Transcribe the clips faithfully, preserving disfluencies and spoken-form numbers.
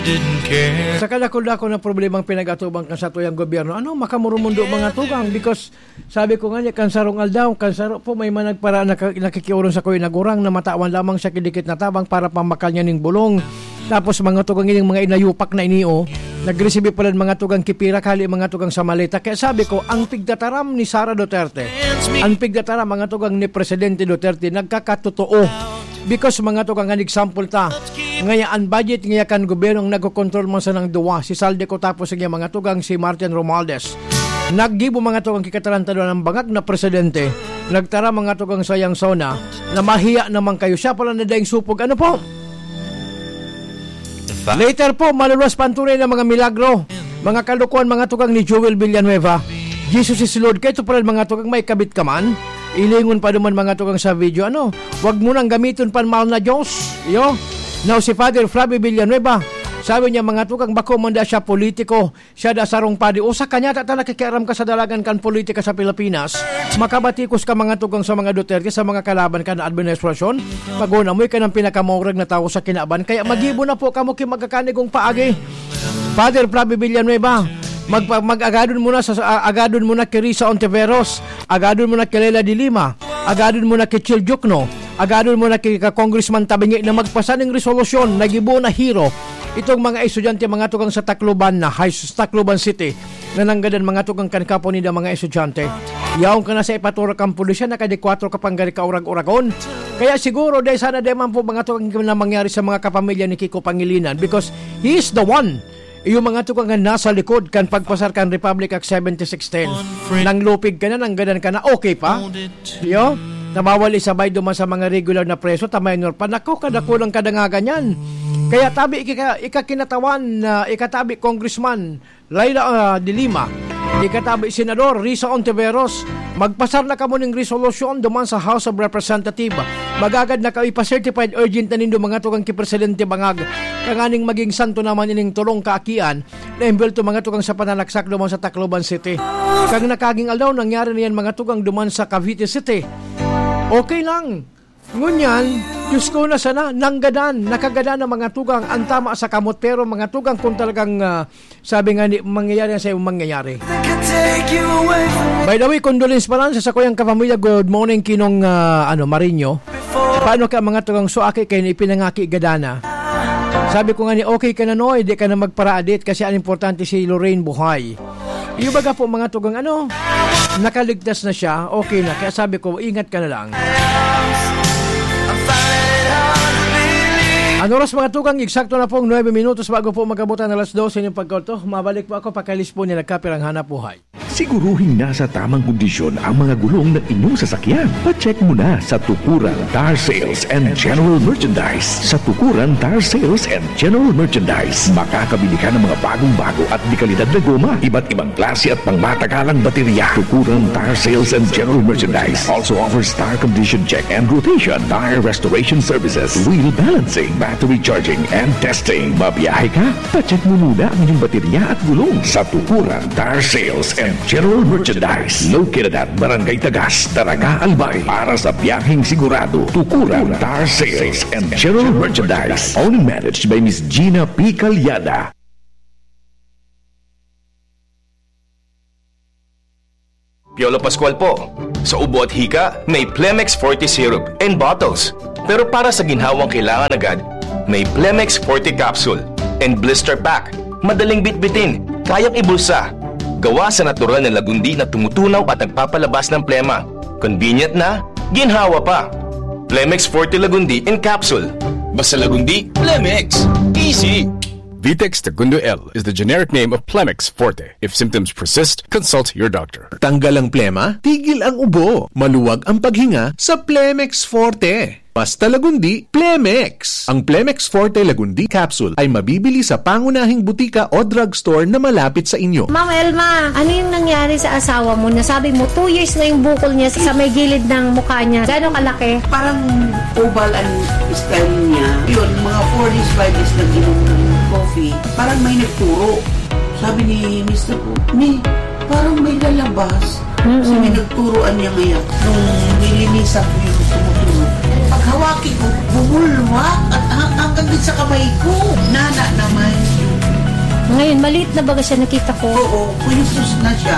Sa kadako-dako na problemang pinag-atubang kan sa tuyang gobyerno, ano, makamurumundo mga tugang because sabi ko nga niya, kansarong aldaw, kansaro po may managpara na nakikiuron sa kuya nagurang na matawan lamang sa kidikit na tabang para pamakal niya ning bulong. Tapos mga tugang ining mga inayupak na inio, nagresibi pala mga tugang kipira kali mga tugang sa maleta. Kaya sabi ko, ang pigdataram ni Sara Duterte, ang pigdataram mga tugang ni Presidente Duterte, nagkakatotoo. Because mga tugang ang example ta, ngaya ang budget ngaya kan gobyerno ang nagkokontrol mo sa ng duwa. Si Salde ko tapos nga mga tugang si Martin Romualdez. Naggibo mga tugang kikatarantado ng bangag na presidente. Nagtara mga tugang sayang sona na mahiya naman kayo. Siya pala na daing supog. Ano po? Later po, maluluwas pantuloy ng mga milagro. Mga kalukuan mga tugang ni Joel Villanueva. Jesus is Lord. Kaya ito pala mga tugang may kabit ka man. Ilingon pa naman mga tugang sa video. Ano? Huwag mo nang gamitin panmal na Diyos. Yo. Now si Father Flavio Villanueva, sabi niya mga tugang bako man da siya politiko. Siya da sarong padi. O sa kanya ta nakikiaram ka sa dalagan kan politika sa Pilipinas. Makabatikos ka mga tugang sa mga Duterte, sa mga kalaban ka na administrasyon. Paguna mo'y ka ng pinakamorag na tao sa kinaban. Kaya magibo na po kamo ki magkakanigong paagi. Father Flavio Villanueva, Mag, mag-agadon muna sa uh, agadon muna kay Risa Ontiveros, agadon muna kay Lela de Lima, agadon muna kay Chil Jukno, agadon muna kay Congressman Tabingi na magpasa ng resolusyon nagibo na hero itong mga estudyante mga tugang sa Tacloban na high Tacloban City na nanggadan mga tugang kankapo nila mga estudyante. Yaong ka na sa ipaturok ang pulisya na kadi kwatro kapang gari ka urag-uragon. Kaya siguro dahil sana deman po mga tugang na mangyari sa mga kapamilya ni Kiko Pangilinan because he is the one. Yung mga tukang nga nasa likod kan pagpasar kan Republic Act seventy-six ten. Nang lupig ka na, nang ganan ka na, okay pa? Yo? Namawali sabay duman sa mga regular na preso, taminor pa. Nako, kadakulang kadangagan yan. Kaya tabi ika, ikakinatawan na uh, ikatabi Congressman Laila uh, de Lima, ikatabi Senador Risa Ontiveros, magpasar na kamo ng resolusyon duman sa House of Representatives. Magagad na kayo pa-certified urgent na nindo mga tukang ki-presidente bangag. Kanganing maging santo naman ining tulong kaakian na imbelto mga tukang sa pananaksak duman sa Tacloban City. Kang nakaging aldaw, nangyari na yan mga tukang duman sa Cavite City. Okay lang. Ngunyan, Diyos ko na sana, nanggadan, nakagadan ng mga tugang, ang tama sa kamot, pero mga tugang kung talagang uh, sabi nga, mangyayari sa iyo, mangyayari. By the way, condolence pa lang sa sakuyang kapamilya, good morning kinong uh, ano, Marino. Paano ka mga tugang suaki kayo na ipinangaki gadana? Sabi ko nga ni, okay ka na no, hindi ka na magpara-adit kasi ang importante si Lorraine buhay. Yung baga po mga tugang ano, nakaligtas na siya, okay na, kaya sabi ko, ingat ka na lang. Ano oras mga tugang, eksakto na pong nine minutos bago po magabutan alas twelve yung pagkalto. Mabalik po ako pakalis po niya nagkapirang hanap buhay. Siguruhin nasa tamang kondisyon ang mga gulong ng inyong sasakyan. Pa-check muna sa Tukuran Tire Sales and General Merchandise. Sa Tukuran Tire Sales and General Merchandise, makakabili ka ng mga bagong-bago at di kalidad na goma, iba't ibang klase at pangmatagalang baterya. Tukuran Tire Sales and General Merchandise also offers tire condition check and rotation, tire restoration services, wheel balancing, battery charging, and testing. Babiyahe ka? Pa-check mo muna ang inyong baterya at gulong sa Tukuran Tire Sales and General Merchandise. Located at Barangay Tagas, Taraga, Albay. Para sa biyaheng sigurado, Tukuran Tire Sales and General Merchandise. Owned and managed by Miss Gina P. Calyada. Piolo Pascual po. Sa ubo at hika, may Plemex forty syrup and bottles. Pero para sa ginhawang kailangan agad, may Plemex forty capsule and blister pack. Madaling bitbitin, kayang ibulsa. Gawa sa natural na lagundi na tumutunaw at nagpapalabas ng plema. Convenient na, ginhawa pa. Plemex forty Lagundi in capsule. Basta Lagundi, Plemex. Easy! Vitex Segundo L is the generic name of Plemex Forte. If symptoms persist, consult your doctor. Tanggal ang plema, tigil ang ubo. Maluwag ang paghinga sa Plemex Forte. Basta Lagundi, Plemex. Ang Plemex Forte Lagundi capsule ay mabibili sa pangunahing butika o drugstore na malapit sa inyo. Ma'am Elma, ano yung nangyari sa asawa mo? Nasabi mo, two years na yung bukol niya sa may gilid ng mukha niya. Gano'ng kalaki? Parang oval ang style niya. Yun, mga four days, five days na inom ng coffee. Parang may nagturo. Sabi ni mister ko, may parang may lalabas. Mm-hmm. Kasi may nagturoan niya ngayon. Nung nilinisan ko yung tumuturo. Paghawaki ko, bumulwak at hanggang din sa kamay ko. Nana naman. Ngayon, maliit na baga siya nakita ko. Oo, kulisus na siya.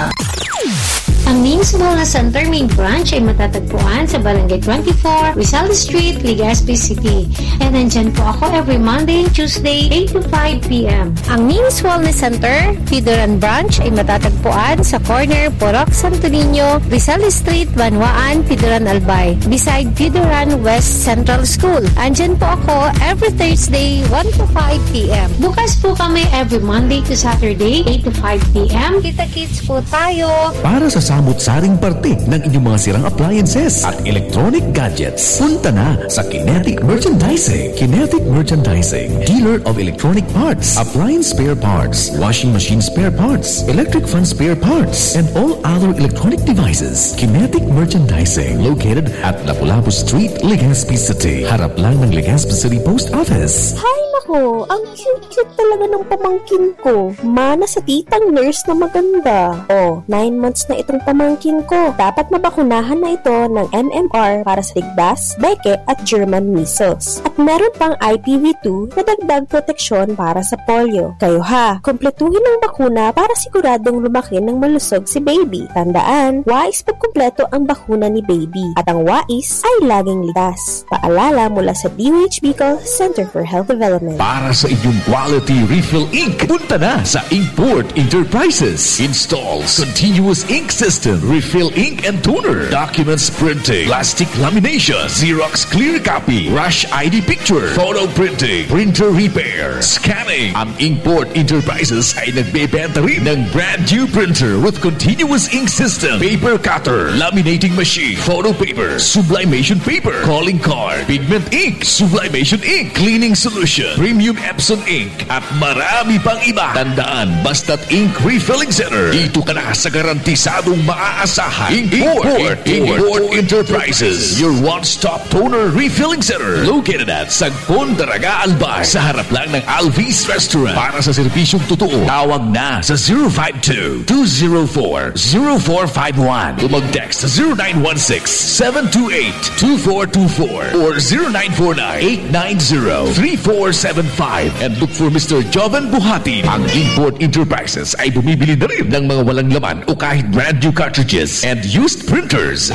Ang Nims Wellness Center main branch ay matatagpuan sa Barangay twenty-four, Rizal Street, Legazpi City. And nandyan po ako every Monday and Tuesday, eight to five p.m. Ang Nims Wellness Center, Fidoran Branch ay matatagpuan sa corner Porok Santo Niño, Rizal Street, Banwaan, Fidoran Albay, beside Fidoran West Central School. Andyan po ako every Thursday, one to five p.m. Bukas po kami every Monday to Saturday, eight to five p.m. Kita-kits po tayo. Para sa samot-saring parte ng inyong mga sirang appliances at electronic gadgets, punta na sa Kinetic Merchandising. Kinetic Merchandising, dealer of electronic parts, appliance spare parts, washing machine spare parts, electric fan spare parts, and all other electronic devices. Kinetic Merchandising, located at Lapu-Lapu Street, Legazpi City. Harap lang ng Legazpi City Post Office. Hay nako, ang cute-cute talaga ng pamangkin ko. Mana sa titang nurse na maganda. Oh, nine months na itong pamangkin ko. Dapat mabakunahan na ito ng M M R para sa ligdas, beke at German measles. At meron pang I P V two na dagdag proteksyon para sa polio. Kayo ha, kumpletuhin ang bakuna para siguradong lumaki ng malusog si baby. Tandaan, wais pagkumpleto ang bakuna ni baby. At ang wais ay laging ligtas. Paalala mula sa D O H Bicol Center for Health Development. Para sa inyong quality refill ink, punta na sa Inkport Enterprises. Installs continuous ink system, refill ink and toner, documents printing, plastic lamination, Xerox clear copy, rush I D picture, photo printing, printer repair, scanning. Ang Inkport Enterprises ay nagbebenta rin ng brand new printer with continuous ink system, paper cutter, laminating machine, photo paper, sublimation paper, calling card, pigment ink, sublimation ink, cleaning solution, premium Epson ink, at marami pang iba. Tandaan, basta't ink refilling center, dito ka na sa garantisadong maaasahan. Inkport, Inkport Enterprises, your one-stop toner refilling center, located at Sagpon, Daraga, Albay, sa harap lang ng Alvis Restaurant. Para sa serbisyong totoo, tawag na sa zero five two, two zero four, zero four five one o mag-text sa zero nine one six, seven two eight, two four two four or zero nine four nine, eight nine zero, three four seven five and look for Mister Jovan Buhati. Ang Inkport Enterprises ay bumibili na rin ng mga walang laman o kahit brand new cartridges and used printers.